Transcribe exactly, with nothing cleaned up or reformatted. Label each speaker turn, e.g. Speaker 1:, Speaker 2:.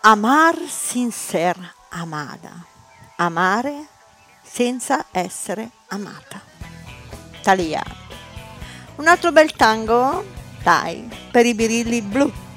Speaker 1: Amar sin ser amada, amare senza essere amata. Thalia. Un altro bel tango? Dai, per i birilli blu.